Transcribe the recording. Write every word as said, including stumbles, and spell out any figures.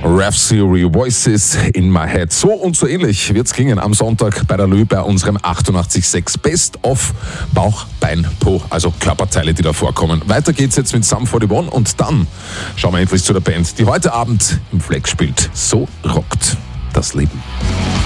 Rhapsody, Voices in my head. So und so ähnlich wird's klingen am Sonntag bei der Lö bei unserem achtundachtzig Komma sechs Best of Bauch, Bein, Po, also Körperteile, die da vorkommen. Weiter geht's jetzt mit Sum einundvierzig und dann schauen wir endlich zu der Band, die heute Abend im Flex spielt. So rockt das Leben.